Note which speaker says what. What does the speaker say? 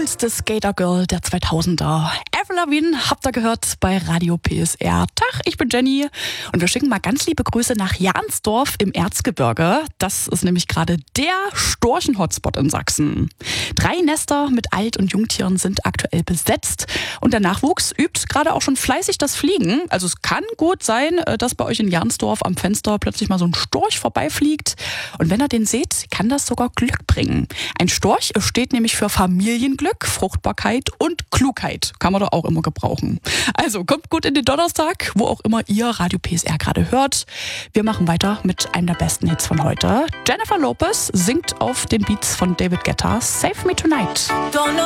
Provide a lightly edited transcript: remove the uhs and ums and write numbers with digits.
Speaker 1: coolste Skater-Girl der 2000er. Avril Lavigne habt ihr gehört bei Radio PSR. Tag, ich bin Jenny und wir schicken mal ganz liebe Grüße nach Jansdorf im Erzgebirge. Das ist nämlich gerade der Storchen-Hotspot in Sachsen. 3 Nester mit Alt- und Jungtieren sind aktuell besetzt und der Nachwuchs übt gerade auch schon fleißig das Fliegen. Also es kann gut sein, dass bei euch in Jansdorf am Fenster plötzlich mal so ein Storch vorbeifliegt. Und wenn ihr den seht, kann das sogar Glück bringen. Ein Storch steht nämlich für Familienglück, Fruchtbarkeit und Klugheit. Kann man doch auch immer gebrauchen. Also kommt gut in den Donnerstag, wo auch immer ihr Radio PSR gerade hört. Wir machen weiter mit einem der besten Hits von heute. Jennifer Lopez singt auf den Beats von David Guetta Save Me Tonight.